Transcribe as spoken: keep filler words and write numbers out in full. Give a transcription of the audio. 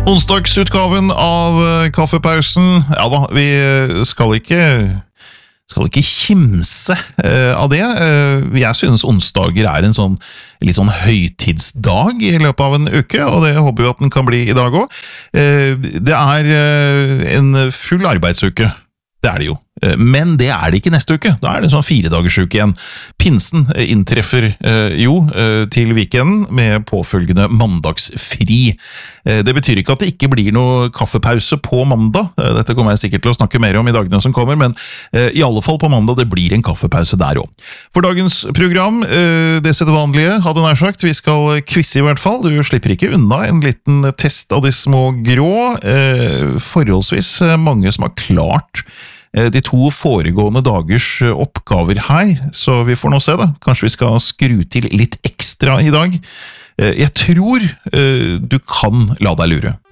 Onsdagsutgaven av eh, Kaffepausen. Ja da, vi skal ikke, skal ikke kimse eh, av det. Eh, jeg synes onsdager er en sånn, litt sånn høytidsdag i løpet av en uke, og det håper vi at den kan bli i dag også. Eh, det er eh, en full arbeidsuke. Det er det jo. Men det er det ikke neste uke. Da er det en sånn firedagersuke igjen. Pinsen inntreffer eh, jo eh, til weekenden med påfølgende mandagsfri. Eh, det betyr ikke at det ikke blir noe kaffepause på mandag. Eh, dette kommer jeg sikkert til å snakke mer om i dagene som kommer, men eh, i alle fall på mandag det blir en kaffepause der også. For dagens program, eh, det sedvanlige, hadde nær sagt, vi skal quizze i hvert fall. Du slipper ikke unna en liten test av de små grå. Eh, forholdsvis mange som har klart de to foregående dagers oppgaver her, så vi får nå se da. Kanskje vi skal skru til litt ekstra i dag. Jeg tror du kan la deg lure.